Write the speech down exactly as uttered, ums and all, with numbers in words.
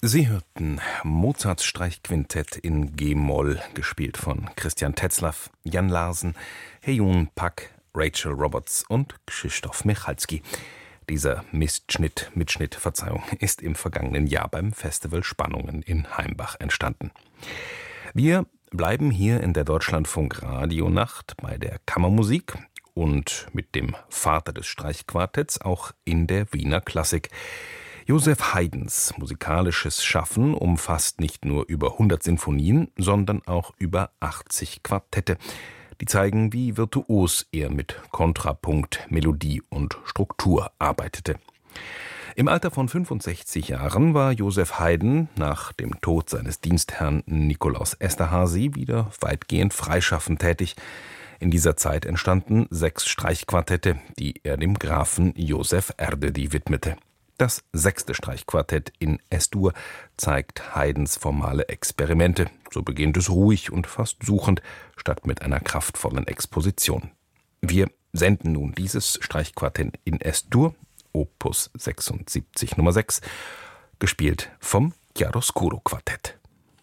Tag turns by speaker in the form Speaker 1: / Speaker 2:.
Speaker 1: Sie hörten Mozarts Streichquintett in G-Moll, gespielt von Christian Tetzlaff, Jan Larsen, Heyoon Pak, Rachel Roberts und Krzysztof Michalski. Dieser Mistschnitt, Mitschnitt, Verzeihung, ist im vergangenen Jahr beim Festival Spannungen in Heimbach entstanden. Wir bleiben hier in der Deutschlandfunk Radionacht bei der Kammermusik und mit dem Vater des Streichquartetts auch in der Wiener Klassik. Joseph Haydns musikalisches Schaffen umfasst nicht nur über hundert Sinfonien, sondern auch über achtzig Quartette, die zeigen, wie virtuos er mit Kontrapunkt, Melodie und Struktur arbeitete. Im Alter von fünfundsechzig Jahren war Joseph Haydn nach dem Tod seines Dienstherrn Nikolaus Esterházy wieder weitgehend freischaffend tätig. In dieser Zeit entstanden sechs Streichquartette, die er dem Grafen Joseph Erdödy widmete. Das sechste Streichquartett in Es-Dur zeigt Haydns formale Experimente. So beginnt es ruhig und fast suchend, statt mit einer kraftvollen Exposition. Wir senden nun dieses Streichquartett in Es-Dur, Opus sechsundsiebzig Nummer sechs, gespielt vom Chiaroscuro Quartett.